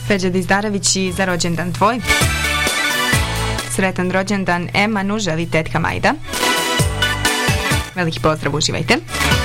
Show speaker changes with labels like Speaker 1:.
Speaker 1: Feđa Dizdarević i za rođendan tvoj. Sretan rođendan Emanu želi tetka Majda. Veliki pozdrav, uživajte.